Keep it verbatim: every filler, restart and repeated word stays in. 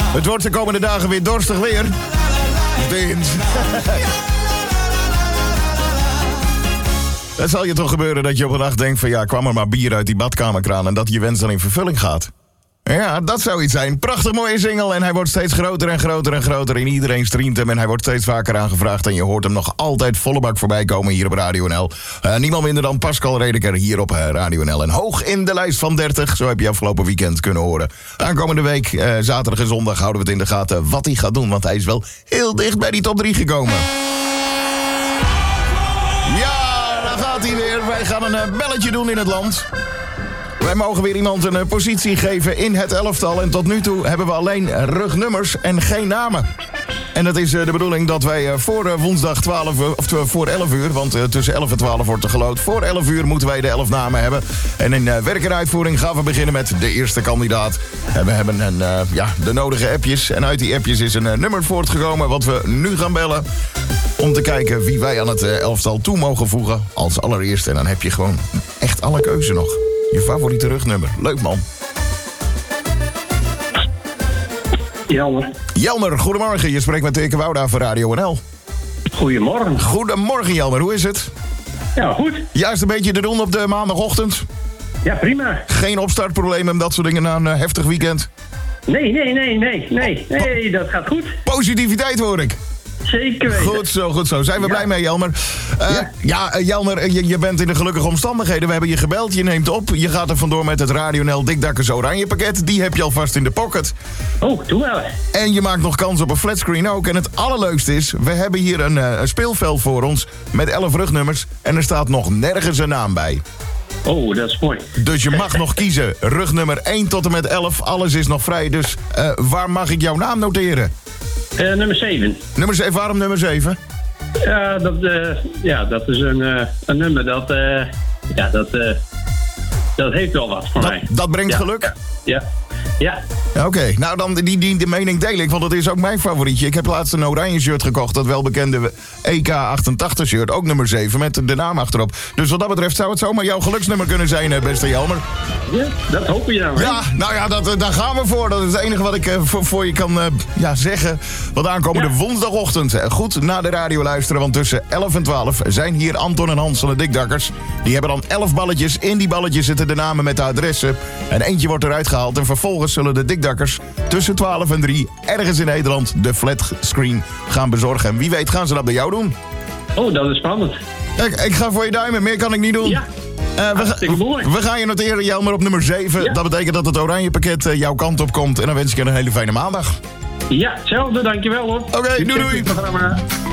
Het wordt de komende dagen weer dorstig weer. Wind. Het zal je toch gebeuren dat je op een dag denkt van ja, kwam er maar bier uit die badkamerkraan en dat je wens dan in vervulling gaat. Ja, dat zou iets zijn. Prachtig mooie single en hij wordt steeds groter en groter en groter en iedereen streamt hem en hij wordt steeds vaker aangevraagd en je hoort hem nog altijd volle bak voorbij komen hier op Radio N L. Uh, niemand minder dan Pascal Redeker hier op uh, Radio N L. En hoog in de lijst van dertig, zo heb je afgelopen weekend kunnen horen. Aankomende week, uh, zaterdag en zondag, houden we het in de gaten wat hij gaat doen, want hij is wel heel dicht bij die top drie gekomen. Ja, daar gaat hij weer. Wij gaan een uh, belletje doen in het land. Wij mogen weer iemand een uh, positie geven in het elftal. En tot nu toe hebben we alleen rugnummers en geen namen. En dat is uh, de bedoeling dat wij uh, voor uh, woensdag twaalf, uh, of uh, voor elf uur... want uh, tussen elf en twaalf wordt er geloot. Voor elf uur moeten wij de elf namen hebben. En in uh, werk en uitvoering gaan we beginnen met de eerste kandidaat. En we hebben een, uh, ja, de nodige appjes. En uit die appjes is een uh, nummer voortgekomen wat we nu gaan bellen. Om te kijken wie wij aan het uh, elftal toe mogen voegen als allereerste. En dan heb je gewoon echt alle keuze nog. Je favoriete rugnummer. Leuk, man. Jelmer. Jelmer, goedemorgen. Je spreekt met Teke Wouda van Radio N L. Goedemorgen. Goedemorgen, Jelmer. Hoe is het? Ja, goed. Juist een beetje te doen op de maandagochtend. Ja, prima. Geen opstartproblemen en dat soort dingen na een uh, heftig weekend. Nee, nee, nee, nee, nee. Nee, dat gaat goed. Positiviteit hoor ik. Zeker weten. Goed zo, goed zo. Zijn we ja. blij mee, Jelmer. Uh, ja, ja uh, Jelmer, je, je bent in de gelukkige omstandigheden. We hebben je gebeld, je neemt op. Je gaat er vandoor met het Radio N L Dikdakkers Oranje pakket. Die heb je alvast in de pocket. Oh, doe wel. En je maakt nog kans op een flatscreen ook. En het allerleukste is, we hebben hier een, uh, een speelveld voor ons met elf rugnummers. En er staat nog nergens een naam bij. Oh, dat is mooi. Dus je mag nog kiezen. Rugnummer één tot en met elf. Alles is nog vrij. Dus uh, waar mag ik jouw naam noteren? Uh, nummer zeven. Nummer zeven, waarom nummer zeven? Ja, dat, uh, ja, dat is een, uh, een nummer dat, uh, ja, dat, uh, dat heeft wel wat voor dat, mij. Dat brengt ja, geluk? Ja, ja. ja. Oké, okay. Nou dan die, die de mening deel ik, want dat is ook mijn favorietje. Ik heb laatst een oranje shirt gekocht, dat welbekende E K achtentachtig shirt, ook nummer zeven, met de naam achterop. Dus wat dat betreft zou het zomaar jouw geluksnummer kunnen zijn, beste Jelmer. Ja, dat hopen je nou. Ja, nou ja, dat, daar gaan we voor. Dat is het enige wat ik uh, voor, voor je kan uh, ja, zeggen. Want aankomende ja. woensdagochtend uh, goed naar de radio luisteren, want tussen elf en twaalf zijn hier Anton en Hans van de Dikdakkers. Die hebben dan elf balletjes. In die balletjes zitten de namen met de adressen. En eentje wordt eruit gehaald en vervolgens zullen de Dikdakkers tussen twaalf en drie ergens in Nederland de flatscreen gaan bezorgen. En wie weet gaan ze dat bij jou doen. Oh, dat is spannend. Kijk, ik ga voor je duimen. Meer kan ik niet doen. Ja. Uh, we, ga, we gaan je noteren, Jelmer, op nummer zeven. Ja. Dat betekent dat het oranje pakket uh, jouw kant op komt. En dan wens ik je een hele fijne maandag. Ja, hetzelfde. Dankjewel hoor. Oké, okay, doei doei.